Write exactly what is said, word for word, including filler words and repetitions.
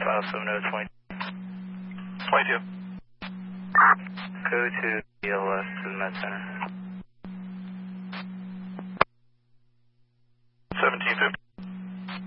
five seven zero twenty. twenty-two. Go to the L S to the Med Center.